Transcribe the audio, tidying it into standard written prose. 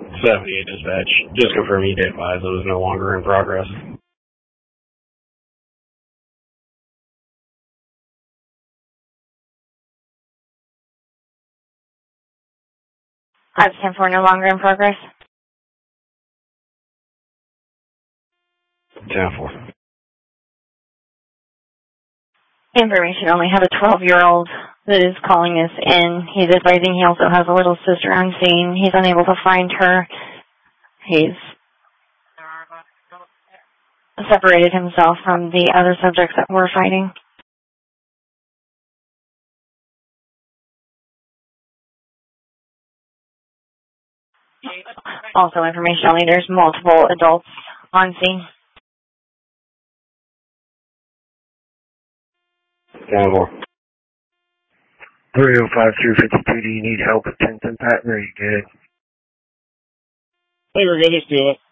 78 dispatch. Just confirm you did advise it was no longer in progress. 510-4 no longer in progress. 10-4. Information only have a 12-year-old that is calling us in. He's advising he also has a little sister on scene. He's unable to find her. He's separated himself from the other subjects that we're fighting. Also information only, there's multiple adults on scene. 10-4. 305-252, do you need help with 10th and Patton, or are you good? Hey, we're good, let's do it.